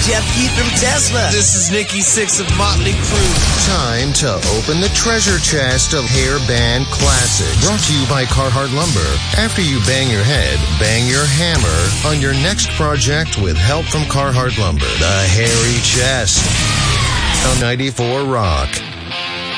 Jeff Keith from Tesla. This is Nikki Sixx of Motley Crue. Time to open the treasure chest of hair band classics. Brought to you by Carhartt Lumber. After you bang your head, bang your hammer on your next project with help from Carhartt Lumber. The Hairy Chest on 94 Rock.